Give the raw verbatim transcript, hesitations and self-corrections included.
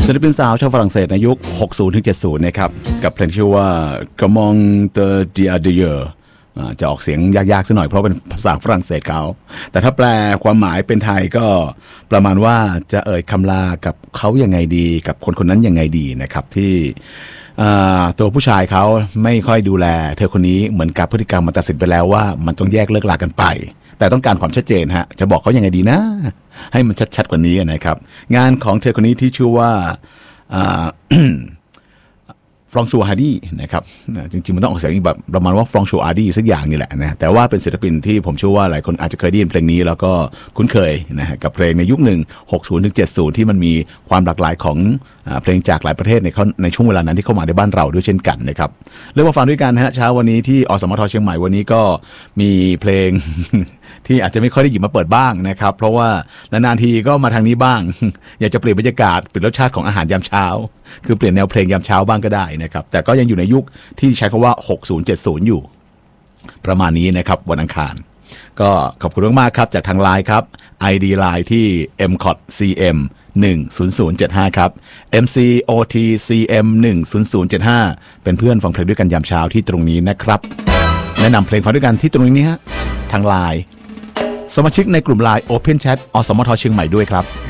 ศิลปินสาวชาวฝรั่งเศสในยุค หกสิบถึงเจ็ดสิบ นะครับกับเพลงชื่อว่า Comment de Dieu จะออกเสียงยากๆสักหน่อยเพราะเป็นภาษาฝรั่งเศสเขาแต่ถ้าแปลความหมายเป็นไทยก็ประมาณว่าจะเอ่ยคำลากับเขายังไงดีกับคนคนนั้นยังไงดีนะครับที่ตัวผู้ชายเขาไม่ค่อยดูแลเธอคนนี้เหมือนกับพฤติกรรมมันตัดสินไปแล้วว่ามันต้องแยกเลิกลากันไปแต่ต้องการความชัดเจนฮะจะบอกเขายังไงดีนะให้มันชัดๆกว่านี้นะครับงานของเธอคนนี้ที่ชื่อว่าฟรองชัวฮาร์ดี้นะครับจริงๆมันต้องออกเสียงแบบประมาณว่าฟรองชัวฮาร์ดี้สักอย่างนี่แหละนะแต่ว่าเป็นศิลปินที่ผมเชื่อว่าหลายคนอาจจะเคยได้ยินเพลงนี้แล้วก็คุ้นเคยนะฮะกับเพลงในยุคหนึ่ง หกสิบถึงเจ็ดสิบ ที่มันมีความหลากหลายของเพลงจากหลายประเทศในในช่วงเวลานั้นที่เข้ามาในบ้านเราด้วยเช่นกันนะครับเรื่องมาฟังด้วยกันฮะเช้าวันนี้ที่อสมทเชียงใหม่วันนี้ก็มีเพลงที่อาจจะไม่ค่อยได้หยิบมาเปิดบ้างนะครับเพราะว่านานๆทีก็มาทางนี้บ้างอยากจะเปลี่ยนบรรยากาศเปลี่ยนรสชาติของอาหารยามเช้าคือเปลี่ยนแนวเพลงยามเช้าบ้างก็ได้นะครับแต่ก็ยังอยู่ในยุคที่ใช้คำว่าหกสิบ เจ็ดสิบอยู่ประมาณนี้นะครับวันอังคารก็ขอบคุณมากๆครับจากทางไลน์ครับ ไอ ดี ไลน์ที่ เอ็ม ซี โอ ที ซี เอ็ม หนึ่ง ศูนย์ ศูนย์ เจ็ด ห้า ครับ เอ็ม ซี โอ ที ซี เอ็ม หนึ่ง ศูนย์ ศูนย์ เจ็ด ห้า เป็นเพื่อนฟังเพลงด้วยกันยามเช้าที่ตรงนี้นะครับแนะนำเพลงฟังด้วยกันที่ตรงนี้ฮะทางไลน์สมาชิกในกลุ่มไลน์ Open Chat อสมทเชียงใหม่ด้วยครับ